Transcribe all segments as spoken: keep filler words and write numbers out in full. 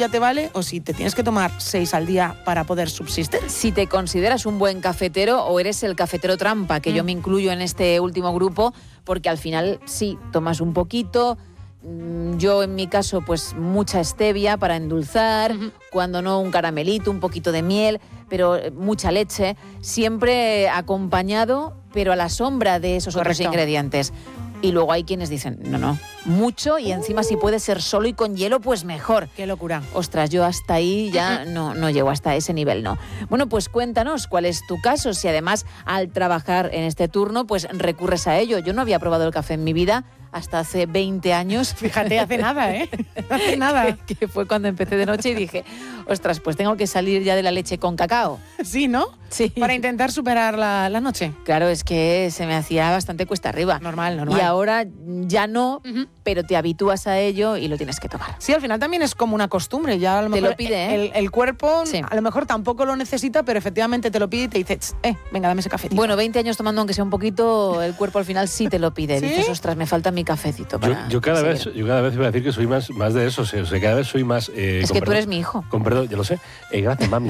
ya te vale o si te tienes que tomar seis al día para poder subsistir. Si te consideras un buen cafetero o eres el cafetero trampa, que mm. yo me incluyo en este último grupo, porque al final sí, tomas un poquito. Yo en mi caso pues mucha stevia para endulzar, uh-huh. cuando no un caramelito, un poquito de miel, pero mucha leche, siempre acompañado, pero a la sombra de esos Correcto. Otros ingredientes. Y luego hay quienes dicen, no, no, mucho y encima si puede ser solo y con hielo, pues mejor. ¡Qué locura! Ostras, yo hasta ahí ya no, no llego, hasta ese nivel no. Bueno, pues cuéntanos cuál es tu caso, si además al trabajar en este turno, pues recurres a ello. Yo no había probado el café en mi vida hasta hace veinte años. Fíjate, hace nada, ¿eh? Hace nada. que, que fue cuando empecé de noche y dije, ostras, pues tengo que salir ya de la leche con cacao. Sí, ¿no? Sí. Para intentar superar la, la noche. Claro, es que se me hacía bastante cuesta arriba. Normal, normal. Y ahora ya no, uh-huh. pero te habitúas a ello y lo tienes que tomar. Sí, al final también es como una costumbre. Ya a lo mejor te lo pide, ¿eh? El, el cuerpo sí. a lo mejor tampoco lo necesita, pero efectivamente te lo pide y te dice, eh, venga, dame ese cafecito. Bueno, veinte años tomando aunque sea un poquito, el cuerpo al final sí te lo pide. ¿Sí? Dices, ostras, me falta mi cafecito para... Yo, yo, cada seguir. vez, yo cada vez voy a decir que soy más, más de eso, o sea, cada vez soy más... Eh, es que tú perdón, eres mi hijo. Con perdón, ya lo sé. Eh, gracias, mami.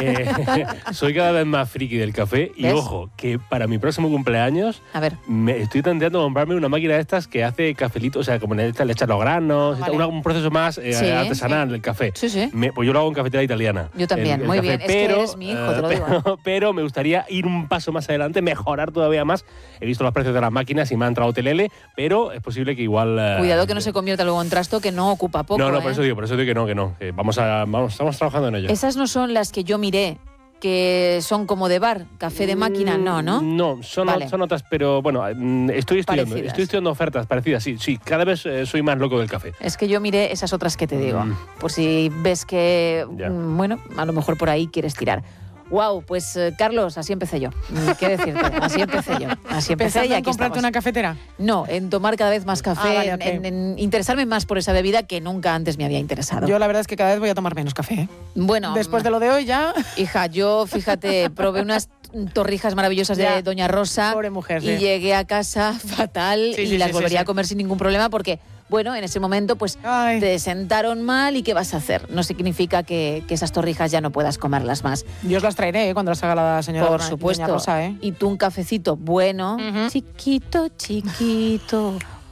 eh, soy cada vez más friki del café y, ¿ves? Ojo, que para mi próximo cumpleaños a ver. me estoy tanteando a comprarme una máquina de estas que hace cafelito, o sea, como le echan los granos, vale. una, un proceso más eh, sí, artesanal del sí. café. Sí, sí. Me, pues yo lo hago en cafetera italiana. Yo también, el, el muy café, bien. Pero, es que eres mi hijo, te lo digo. Pero, pero me gustaría ir un paso más adelante, mejorar todavía más. He visto los precios de las máquinas y me ha entrado telele, pero es posible que igual... Uh, Cuidado que no se convierta luego en trasto, que no ocupa poco. No, no, ¿eh? por eso digo, por eso digo que no, que no. Que vamos a, vamos, estamos trabajando en ello. Esas no son las que yo miré, que son como de bar, café de máquina, no, ¿no? No, son, vale. son otras, pero bueno, estoy estudiando, parecidas. estoy estudiando ofertas parecidas, sí, sí, cada vez eh, soy más loco del café. Es que yo miré esas otras que te digo, mm. por si ves que, ya. bueno, a lo mejor por ahí quieres tirar. Wow, pues eh, Carlos, así empecé yo. ¿Qué decirte? Así empecé yo. Así empecé y en aquí comprarte estamos. Una cafetera? No, en tomar cada vez más café, ah, vale, en, okay. en, en interesarme más por esa bebida que nunca antes me había interesado. Yo la verdad es que cada vez voy a tomar menos café. ¿eh? Bueno, después de lo de hoy ya... Hija, yo, fíjate, probé unas torrijas maravillosas ya. de Doña Rosa. Pobre mujer, y sí. llegué a casa fatal sí, y sí, las sí, volvería sí, a comer sin ningún problema porque... Bueno, en ese momento pues Ay. te sentaron mal y ¿qué vas a hacer? No significa que, que esas torrijas ya no puedas comerlas más. Yo os las traeré ¿eh? cuando las haga la señora Por Doña supuesto. Rosa, ¿eh? Y tú un cafecito bueno, uh-huh. chiquito, chiquito,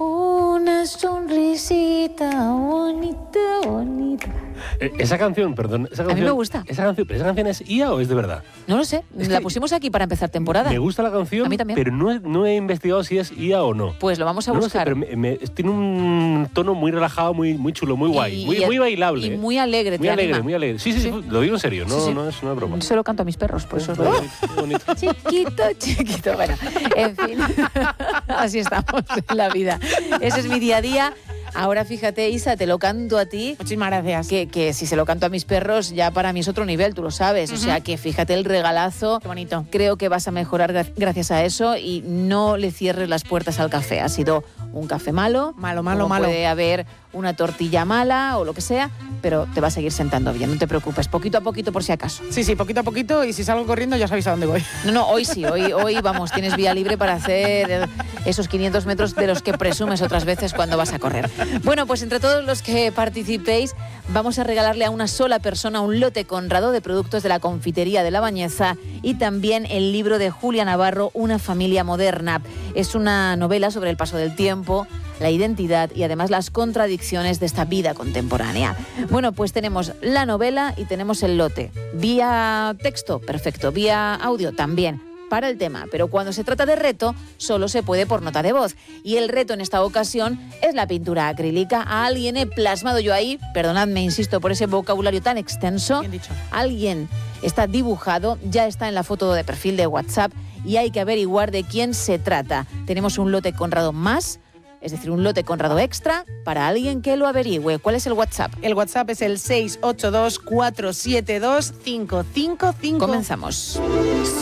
una sonrisita bonita, bonita. Eh, esa canción, perdón, esa canción, a mí me gusta. Esa canción, ¿esa canción es I A o es de verdad? No lo sé, es la pusimos aquí para empezar temporada. Me gusta la canción, a mí también. pero no he, no he investigado si es I A o no. Pues lo vamos a no buscar. Lo sé, pero me, me, tiene un tono muy relajado, muy, muy chulo, muy guay, y, muy, y, muy bailable. Y muy alegre, Muy te alegre, anima. muy alegre. Sí, sí, sí, sí, lo digo en serio, no, sí, sí. no es una broma. Yo se lo canto a mis perros, por eso es oh, qué bonito. Chiquito, chiquito. Bueno, en fin, así estamos en la vida. Ese es mi día a día. Ahora fíjate, Isa, te lo canto a ti. Muchísimas gracias. Que, que si se lo canto a mis perros, ya para mí es otro nivel, tú lo sabes. Uh-huh. O sea, que fíjate el regalazo. Qué bonito. Creo que vas a mejorar gracias a eso y no le cierres las puertas al café. Ha sido un café malo. Malo, malo, como malo. Puede haber una tortilla mala o lo que sea, pero te va a seguir sentando bien, no te preocupes. Poquito a poquito por si acaso. Sí, sí, poquito a poquito y si salgo corriendo ya sabéis a dónde voy. No, no, hoy sí, hoy, hoy vamos, tienes vía libre para hacer esos quinientos metros de los que presumes otras veces cuando vas a correr. Bueno, pues entre todos los que participéis, vamos a regalarle a una sola persona un lote Conrado de productos de la confitería de La Bañeza y también el libro de Julia Navarro, Una familia moderna. Es una novela sobre el paso del tiempo, la identidad y además las contradicciones de esta vida contemporánea. Bueno, pues tenemos la novela y tenemos el lote. Vía texto, perfecto. Vía audio, también. Para el tema, pero cuando se trata de reto, solo se puede por nota de voz. Y el reto en esta ocasión es la pintura acrílica. A alguien he plasmado yo ahí, perdonadme, insisto, por ese vocabulario tan extenso. Bien dicho. Alguien está dibujado, ya está en la foto de perfil de WhatsApp y hay que averiguar de quién se trata. Tenemos un lote Conrado más, es decir, un lote Conrado extra para alguien que lo averigüe. ¿Cuál es el WhatsApp? El WhatsApp es el seis ocho dos, cuatro siete dos, cinco cinco cinco. Comenzamos.